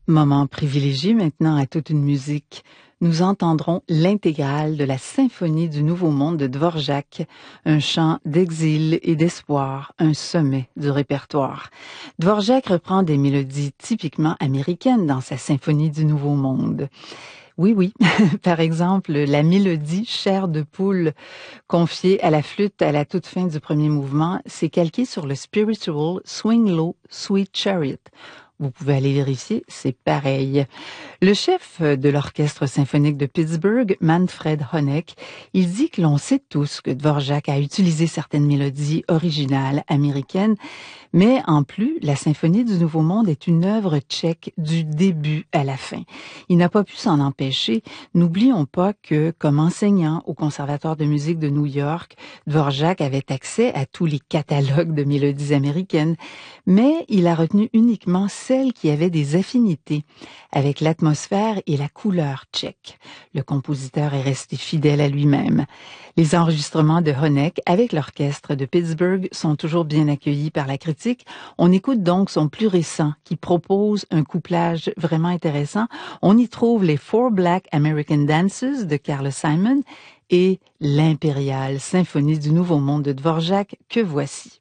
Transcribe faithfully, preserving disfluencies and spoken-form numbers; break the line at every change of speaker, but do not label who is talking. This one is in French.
Moment privilégié maintenant à toute une musique. Nous entendrons l'intégrale de la Symphonie du Nouveau Monde de Dvorak, un chant d'exil et d'espoir, un sommet du répertoire. Dvorak reprend des mélodies typiquement américaines dans sa Symphonie du Nouveau Monde. Oui, oui. Par exemple, la mélodie Chair de poule, confiée à la flûte à la toute fin du premier mouvement, s'est calquée sur le spiritual Swing Low, Sweet Chariot. Vous pouvez aller vérifier, c'est pareil. Le chef de l'Orchestre symphonique de Pittsburgh, Manfred Honeck, il dit que l'on sait tous que Dvorak a utilisé certaines mélodies originales américaines, mais en plus, la Symphonie du Nouveau Monde est une œuvre tchèque du début à la fin. Il n'a pas pu s'en empêcher. N'oublions pas que, comme enseignant au Conservatoire de musique de New York, Dvorak avait accès à tous les catalogues de mélodies américaines, mais il a retenu uniquement celles qui avaient des affinités avec l'atmosphère et la couleur tchèque. Le compositeur est resté fidèle à lui-même. Les enregistrements de Honeck avec l'orchestre de Pittsburgh sont toujours bien accueillis par la critique. On écoute donc son plus récent qui propose un couplage vraiment intéressant. On y trouve les Four Black American Dances de Carl Simon et l'impériale Symphonie du Nouveau Monde de Dvorak que voici.